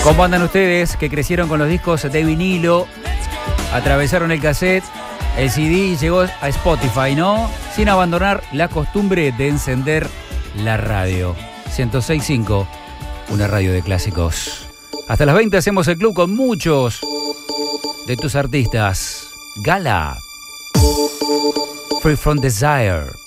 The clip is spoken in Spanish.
¿Cómo andan ustedes que crecieron con los discos de vinilo? Atravesaron el cassette, el CD y llegó a Spotify, ¿no? Sin abandonar la costumbre de encender la radio. 106.5, una radio de clásicos. Hasta las 20 hacemos el club con muchos de tus artistas. Gala, Free From Desire.